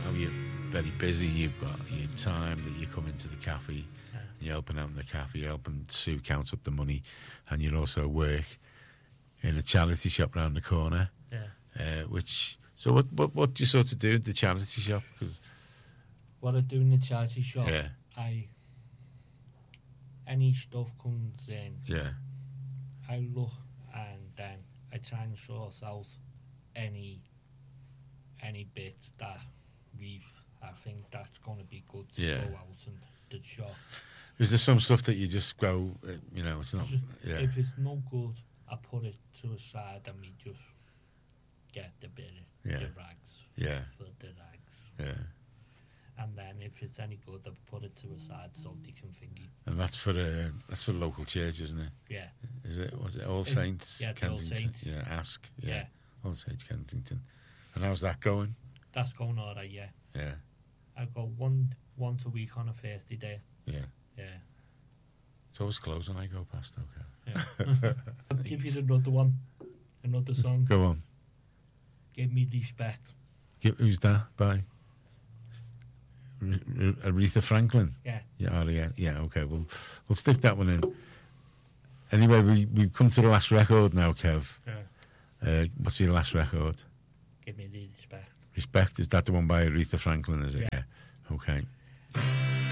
how you're very busy. You've got your time that you come into the cafe. Yeah. You're helping out in the cafe. You're helping Sue count up the money, and you also work in a charity shop round the corner. Yeah. So what do you sort of do at the charity shop? 'Cause, What I do in the charity shop, yeah, any stuff comes in, yeah, I look and then I try and sort out any bits that I think that's going to be good to Yeah. go out in the shop. Is there some stuff that you just go, it's not, yeah, If it's no good, I put it to a side and we just get the Yeah. rags yeah, for the rags. yeah. And then if it's any good, I put it to a side so they can thingy. And that's for the local church, isn't it? Yeah. Is it? Was it All Saints? Yeah, it's All Kensington. Saints. Yeah, Ask. Yeah. Yeah. All Saints Kensington. And how's that going? That's going alright, yeah. Yeah, I go once a week on a Thursday day. yeah. Yeah. It's always closed when I go past. Okay. Yeah. I'll give you another one. Another song. Go on. Give Me Respect. Who's that by? Aretha Franklin. Yeah. Yeah. Okay. We'll stick that one in. Anyway, we've come to the last record now, Kev. Yeah. What's your last record? Give Me the Respect. Respect. Is that the one by Aretha Franklin? Is it? Yeah. Okay.